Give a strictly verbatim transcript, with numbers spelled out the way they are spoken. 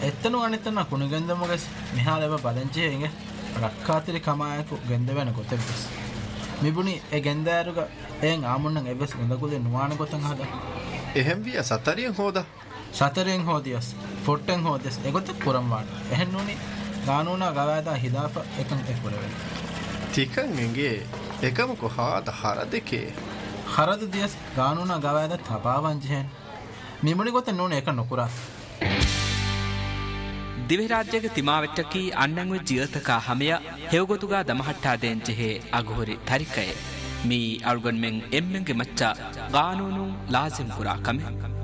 එත්තනු අනිත්තන කුණුගෙන්දමුගස් මිහාලව බලංචේ ඉංග රක්කාතිරි කමායකු ගෙන්දවෙන ගොතෙබ්බස් මිබුණි ඒ ගෙන්දෑරුග එයෙන් ආමුන්නන් එබ්බස් ගොඳකුලේ නුවාන ගොතන් හදා එහෙම් විය සතරියෙන් හොදා සතරෙන් හොදියස් ෆොට්ටෙන් හොදස් එගොත පුරම් වාඩ එහෙන් නුනි ගානුනා ගවාදා හිදාප එකන් එපුරවෙන තිකන් එංගේ එකම කොහාද හර දෙකේ හරද දියස් ගානුනා ගවාදා තබාවංජෙන් මිමුණි ගොත නුන එක නොකුරා දිවෙ රාජ්‍යක තිමාවෙට්ටකි අන්නංවෙ ජීවිතකා හමය හෙවගොතුගා දමහට්ටා දෙන්ජෙහි අගොහරි තරිකය මී අල්ගොන්මෙන් එම්මෙන්ගේ මච්චා ගානූනු ලාසිම් කුරා කමෙ